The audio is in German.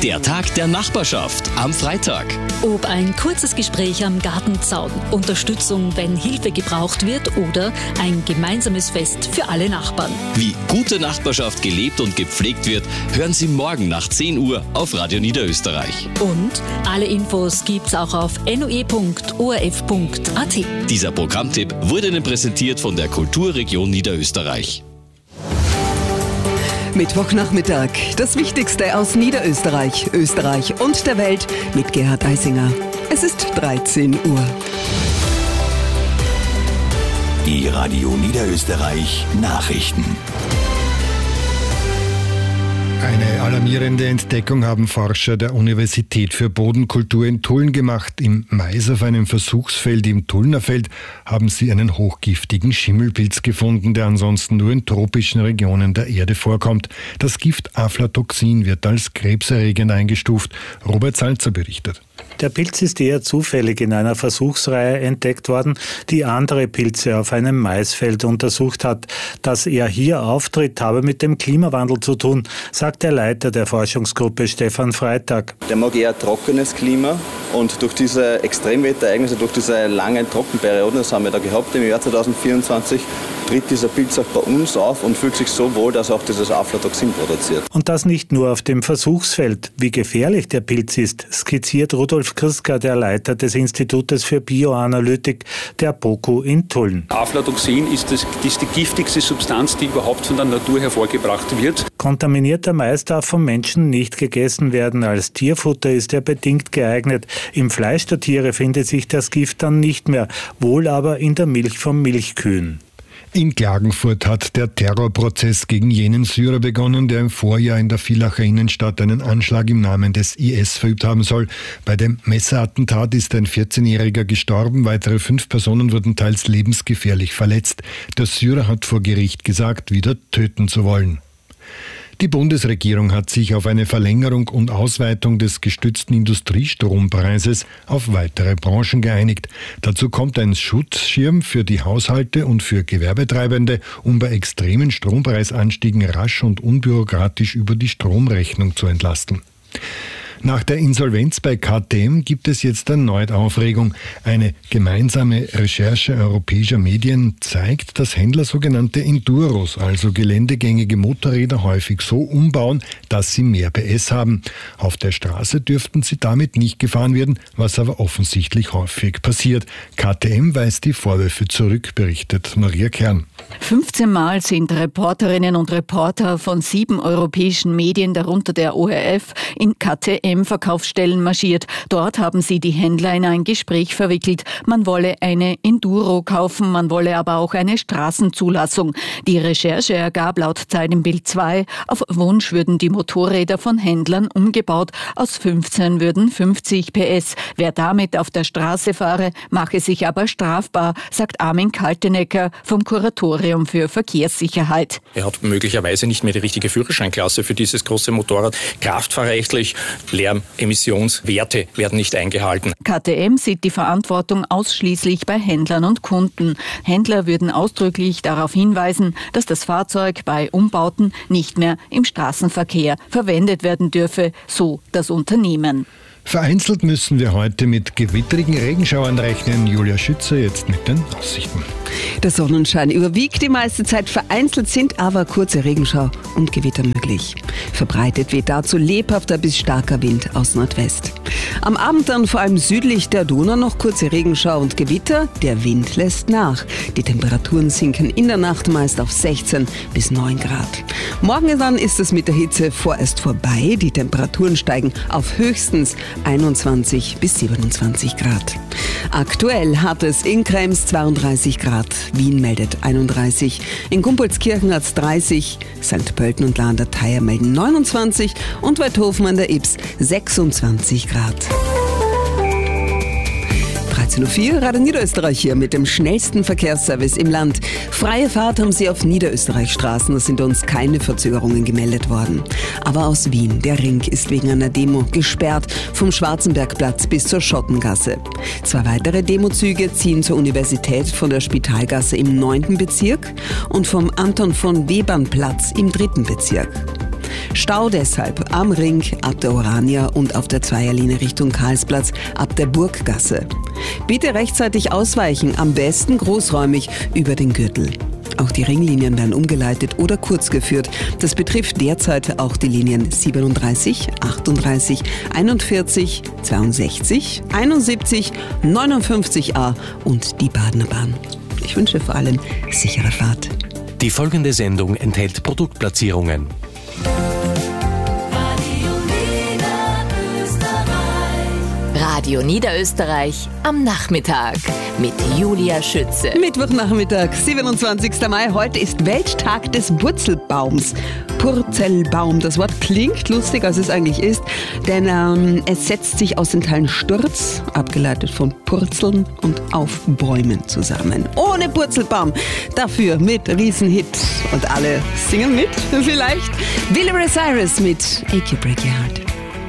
Der Tag der Nachbarschaft am Freitag. Ob ein kurzes Gespräch am Gartenzaun, Unterstützung, wenn Hilfe gebraucht wird oder ein gemeinsames Fest für alle Nachbarn. Wie gute Nachbarschaft gelebt und gepflegt wird, hören Sie morgen nach 10 Uhr auf Radio Niederösterreich. Und alle Infos gibt's auch auf noe.orf.at. Dieser Programmtipp wurde Ihnen präsentiert von der Kulturregion Niederösterreich. Mittwochnachmittag. Das Wichtigste aus Niederösterreich, Österreich und der Welt mit Gerhard Eisinger. Es ist 13 Uhr. Die Radio Niederösterreich Nachrichten. Eine alarmierende Entdeckung haben Forscher der Universität für Bodenkultur in Tulln gemacht. Im Mais auf einem Versuchsfeld im Tullnerfeld haben sie einen hochgiftigen Schimmelpilz gefunden, der ansonsten nur in tropischen Regionen der Erde vorkommt. Das Gift Aflatoxin wird als krebserregend eingestuft. Robert Salzer berichtet. Der Pilz ist eher zufällig in einer Versuchsreihe entdeckt worden, die andere Pilze auf einem Maisfeld untersucht hat. Dass er hier auftritt, habe mit dem Klimawandel zu tun, sagt der Leiter der Forschungsgruppe Stefan Freitag. Der mag eher trockenes Klima und durch diese Extremwetterereignisse, durch diese langen Trockenperioden, das haben wir da gehabt im Jahr 2024, tritt dieser Pilz auch bei uns auf und fühlt sich so wohl, dass er auch dieses Aflatoxin produziert. Und das nicht nur auf dem Versuchsfeld. Wie gefährlich der Pilz ist, skizziert Rudolf Kriska, der Leiter des Institutes für Bioanalytik der BOKU in Tulln. Aflatoxin ist die giftigste Substanz, die überhaupt von der Natur hervorgebracht wird. Kontaminierter Mais darf vom Menschen nicht gegessen werden. Als Tierfutter ist er bedingt geeignet. Im Fleisch der Tiere findet sich das Gift dann nicht mehr, wohl aber in der Milch von Milchkühen. In Klagenfurt hat der Terrorprozess gegen jenen Syrer begonnen, der im Vorjahr in der Villacher Innenstadt einen Anschlag im Namen des IS verübt haben soll. Bei dem Messerattentat ist ein 14-Jähriger gestorben, weitere 5 Personen wurden teils lebensgefährlich verletzt. Der Syrer hat vor Gericht gesagt, wieder töten zu wollen. Die Bundesregierung hat sich auf eine Verlängerung und Ausweitung des gestützten Industrietrompreises auf weitere Branchen geeinigt. Dazu kommt ein Schutzschirm für die Haushalte und für Gewerbetreibende, um bei extremen Strompreisanstiegen rasch und unbürokratisch über die Stromrechnung zu entlasten. Nach der Insolvenz bei KTM gibt es jetzt erneut Aufregung. Eine gemeinsame Recherche europäischer Medien zeigt, dass Händler sogenannte Enduros, also geländegängige Motorräder, häufig so umbauen, dass sie mehr PS haben. Auf der Straße dürften sie damit nicht gefahren werden, was aber offensichtlich häufig passiert. KTM weist die Vorwürfe zurück, berichtet Maria Kern. 15 Mal sind Reporterinnen und Reporter von 7 europäischen Medien, darunter der ORF, in KTM-Verkaufsstellen marschiert. Dort haben sie die Händler in ein Gespräch verwickelt. Man wolle eine Enduro kaufen, man wolle aber auch eine Straßenzulassung. Die Recherche ergab laut Zeit im Bild 2, auf Wunsch würden die Motorräder von Händlern umgebaut. Aus 15 würden 50 PS. Wer damit auf der Straße fahre, mache sich aber strafbar, sagt Armin Kaltenecker vom Kuratorium für Verkehrssicherheit. Er hat möglicherweise nicht mehr die richtige Führerscheinklasse für dieses große Motorrad. Kraftfahrrechtlich, Lärmemissionswerte werden nicht eingehalten. KTM sieht die Verantwortung ausschließlich bei Händlern und Kunden. Händler würden ausdrücklich darauf hinweisen, dass das Fahrzeug bei Umbauten nicht mehr im Straßenverkehr verwendet werden dürfe, so das Unternehmen. Vereinzelt müssen wir heute mit gewittrigen Regenschauern rechnen. Julia Schütze jetzt mit den Aussichten. Der Sonnenschein überwiegt die meiste Zeit, vereinzelt sind aber kurze Regenschau und Gewitter möglich. Verbreitet weht dazu lebhafter bis starker Wind aus Nordwest. Am Abend dann vor allem südlich der Donau noch kurze Regenschau und Gewitter. Der Wind lässt nach. Die Temperaturen sinken in der Nacht meist auf 16 bis 9 Grad. Morgen dann ist es mit der Hitze vorerst vorbei. Die Temperaturen steigen auf höchstens 21 bis 27 Grad. Aktuell hat es in Krems 32 Grad, Wien meldet 31, in Gumpoldskirchen hat es 30, St. Pölten und La an der Theier melden 29 und Weidhofen an der Ybbs 26 Grad. 13.04 Uhr, Radio Niederösterreich hier mit dem schnellsten Verkehrsservice im Land. Freie Fahrt haben Sie auf Niederösterreichstraßen, es sind uns keine Verzögerungen gemeldet worden. Aber aus Wien, der Ring ist wegen einer Demo gesperrt, vom Schwarzenbergplatz bis zur Schottengasse. 2 weitere Demozüge ziehen zur Universität von der Spitalgasse im 9. Bezirk und vom Anton von Webern Platz im 3. Bezirk. Stau deshalb am Ring ab der Orania und auf der Zweierlinie Richtung Karlsplatz ab der Burggasse. Bitte rechtzeitig ausweichen, am besten großräumig über den Gürtel. Auch die Ringlinien werden umgeleitet oder kurz geführt. Das betrifft derzeit auch die Linien 37, 38, 41, 62, 71, 59a und die Badener Bahn. Ich wünsche vor allem sichere Fahrt. Die folgende Sendung enthält Produktplatzierungen. Radio Niederösterreich am Nachmittag mit Julia Schütze. Mittwochnachmittag, 27. Mai. Heute ist Welttag des Purzelbaums. Purzelbaum, das Wort klingt lustig, als es eigentlich ist, denn es setzt sich aus den Teilen Sturz, abgeleitet von Purzeln und Aufbäumen zusammen. Ohne Purzelbaum, dafür mit Riesenhit. Und alle singen mit, vielleicht. Billy Ray Cyrus mit Achy Breaky Heart.